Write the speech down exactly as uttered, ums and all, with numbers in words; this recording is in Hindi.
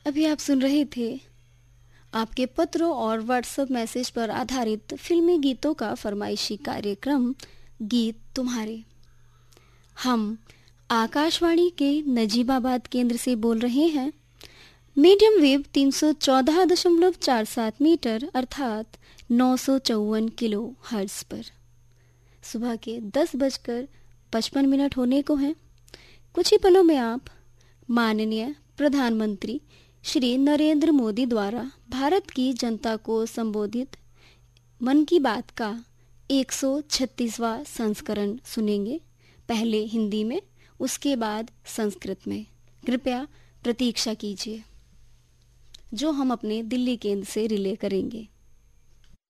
अभी आप सुन रहे थे आपके पत्रों और व्हाट्सएप मैसेज पर आधारित फिल्मी गीतों का फरमाइशी कार्यक्रम गीत तुम्हारे। हम आकाशवाणी के नजीबाबाद केंद्र से बोल रहे हैं। मीडियम वेव तीन सौ चौदह दशमलव चार सात मीटर अर्थात नौ सौ चौवन किलो हर्ट्ज पर सुबह के दस बजकर पचपन मिनट होने को हैं। कुछ ही पलों में आप माननीय प्रधानमंत्री श्री नरेंद्र मोदी द्वारा भारत की जनता को संबोधित मन की बात का एक सौ छत्तीसवां संस्करण सुनेंगे। पहले हिंदी में, उसके बाद संस्कृत में। कृपया प्रतीक्षा कीजिए, जो हम अपने दिल्ली केंद्र से रिले करेंगे।